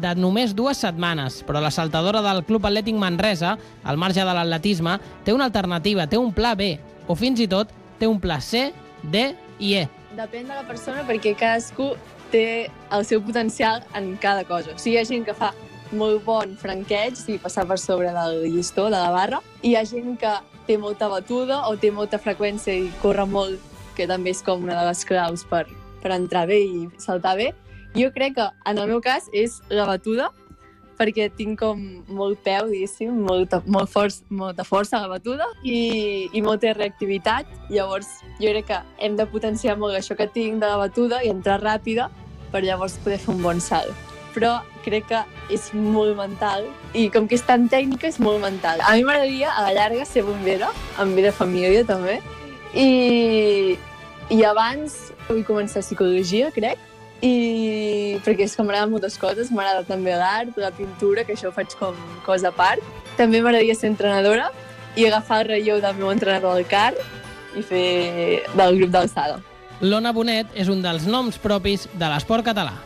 de només 2 setmanes, però la saltadora del Club Atlètic Manresa, al marge de l'atletisme, té una alternativa, té un pla B, o fins i tot té un pla C, D i E. Depèn de la persona perquè cadascú té el seu potencial en cada cosa. O sigui, hi ha gent que fa molt bon franqueig, i passar per sobre del llistó, de la barra, i hi ha gent que té molta batuda o té molta freqüència i corre molt, que també és com una de les claus per entrar bé i saltar bé. Jo crec que, en el meu cas, és la batuda, perquè tinc com molt peu, diguéssim, molta força a la batuda i molta reactivitat. Llavors, jo crec que hem de potenciar molt això que tinc de la batuda i entrar ràpida per llavors poder fer un bon salt. Però crec que és molt mental i com que és tan tècnica és molt mental. A mi m'agradaria a la llarga ser bombera, amb vida de família també, i abans vull començar psicologia, crec, i perquè és que m'agraden moltes coses, m'agrada també l'art, la pintura, que això ho faig com cosa a part. També m'agradaria ser entrenadora i agafar el relleu del meu entrenador del CAR i fer del grup d'alçada. L'Ona Bonet és un dels noms propis de l'esport català.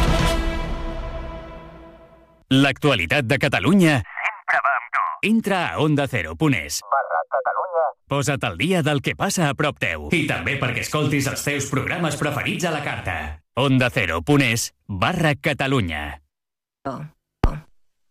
L'actualitat de Catalunya sempre va amb tu. Entra a ondacero.es/Catalunya. Posa't al dia del que passa a prop teu. I també perquè escoltis els teus programes preferits a la carta. ondacero.es/Catalunya.